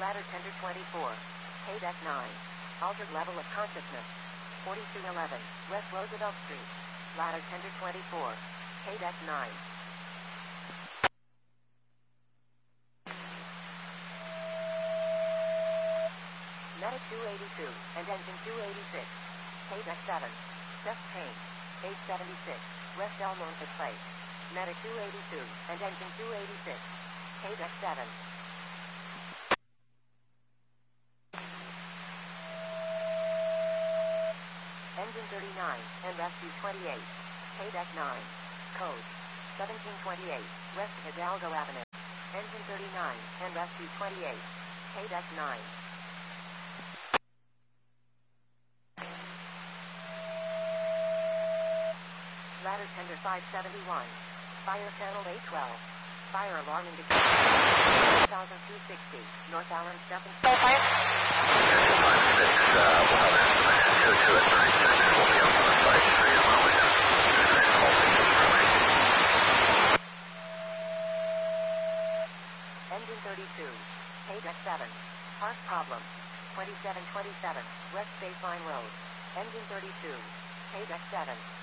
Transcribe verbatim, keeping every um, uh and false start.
Ladder tender twenty-four. K-Deck nine. Altered level of consciousness. forty-two eleven. West Roosevelt Street. Ladder tender twenty-four. K-Deck nine. Medic two eighty-two and engine two eighty-six. K-Deck seven. Chest pain. eight seventy-six. West Elmonte Place. Medic two eighty-two and engine two eighty-six. K-Deck seven. Engine thirty-nine and rescue twenty-eight. K-Deck nine. Code seventeen twenty-eight. West Hidalgo Avenue. Engine thirty-nine and rescue twenty-eight. K-Deck nine. Ladder tender five seventy-one. Fire channel eight twelve. Fire alarm indicator one thousand two sixty. North Allen Step and Step. Fire. Engine thirty-two. K-Deck seven. Park problem. twenty-seven twenty-seven. West Baseline Road. Engine thirty-two. K-Deck seven.